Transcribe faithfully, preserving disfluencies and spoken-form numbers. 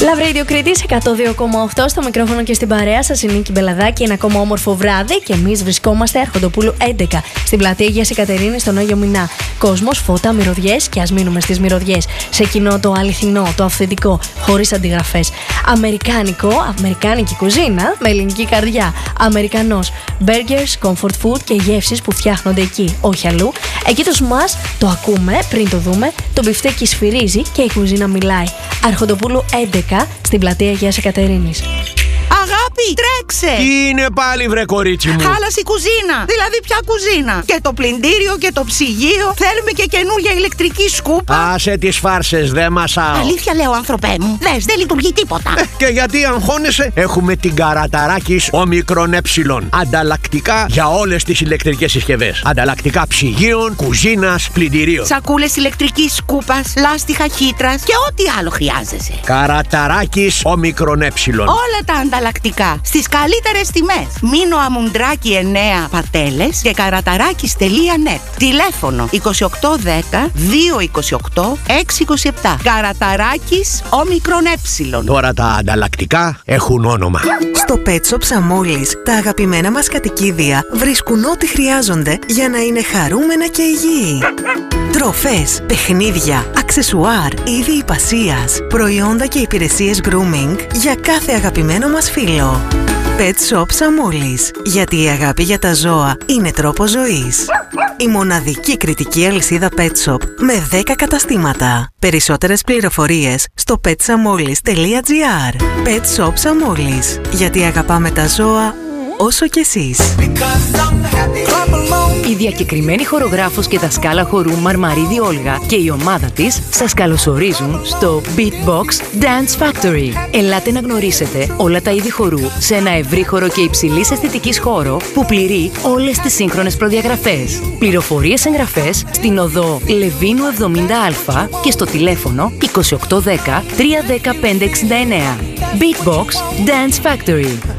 Love Radio Κρήτης εκατόν δύο κόμμα οκτώ, στο μικρόφωνο και στην παρέα σας η Νίκη Μπελαδάκη. Ένα ακόμα όμορφο βράδυ και εμείς βρισκόμαστε Αρχοντοπούλου έντεκα στην πλατεία Αγίας Εκατερίνης στον Άγιο Μινά. Κόσμος, φώτα, μυρωδιές και ας μείνουμε στις μυρωδιές. Σε κοινό το αληθινό, το αυθεντικό, χωρίς αντιγραφές. Αμερικάνικο, αμερικάνικη κουζίνα με ελληνική καρδιά. Αμερικανός. Burgers, comfort food και γεύσεις που φτιάχνονται εκεί, όχι αλλού. Εκεί το σμάς το ακούμε πριν το δούμε. Το μπιφτέκι σφυρίζει και η κουζίνα μιλάει. Αρχοντοπούλου έντεκα στην πλατεία Αγίας Εκατερίνης. Αγάπη, τρέξε! Τι είναι πάλι, βρε κορίτσι μου? Χάλασε η κουζίνα. Δηλαδή, ποια κουζίνα? Και το πλυντήριο και το ψυγείο. Θέλουμε και καινούργια ηλεκτρική σκούπα. Άσε τις φάρσες, δε μασάω. Αλήθεια λέω, άνθρωπέ μου. Δες, δεν λειτουργεί τίποτα. Ε, και γιατί αγχώνεσαι? Έχουμε την Καραταράκης Όμικρον Ε. Ανταλλακτικά για όλες τις ηλεκτρικές συσκευές. Ανταλλακτικά ψυγείων, κουζίνας, πλυντηρίων. Σακούλες ηλεκτρικής σκούπας, λάστιχα χύτρας και ό,τι άλλο χρειάζεσαι. Καραταράκης Όμικρον Ε. Όλα τα ανταλλακτικά στις καλύτερες τιμές. Μήνο Αμουντράκη εννέα Πατέλες και καραταράκης τελεία νετ. Τηλέφωνο είκοσι οκτώ δέκα δύο είκοσι οκτώ έξι είκοσι επτά. Καραταράκης Όμικρον Ε. Τώρα τα ανταλλακτικά έχουν όνομα. Στο Pet Shop Σαμόλης, τα αγαπημένα μας κατοικίδια βρίσκουν ό,τι χρειάζονται για να είναι χαρούμενα και υγιή. Τροφές, παιχνίδια, αξεσουάρ, είδη υπασίας, προϊόντα και υπηρεσίες grooming για κάθε αγαπημένο μας φίλο. Pet Shop Σαμόλης, γιατί η αγάπη για τα ζώα είναι τρόπος ζωής. Η μοναδική κριτική αλυσίδα Pet Shop με δέκα καταστήματα. Περισσότερες πληροφορίες στο πετ σαμόλης τελεία τζι άρ. Pet Shop Σαμόλης, γιατί αγαπάμε τα ζώα όσο κι εσείς. Η διακεκριμένη χορογράφος και δασκάλα χορού Μαρμαρίδη Όλγα και η ομάδα της σας καλωσορίζουν στο Beatbox Dance Factory. Ελάτε να γνωρίσετε όλα τα είδη χορού σε ένα ευρύχωρο και υψηλής αισθητικής χώρο που πληρεί όλες τις σύγχρονες προδιαγραφές. Πληροφορίες εγγραφές στην οδό Λεβίνου εβδομήντα Α και στο τηλέφωνο είκοσι οκτώ δέκα τρία ένα μηδέν πέντε εξήντα εννέα. Beatbox Dance Factory.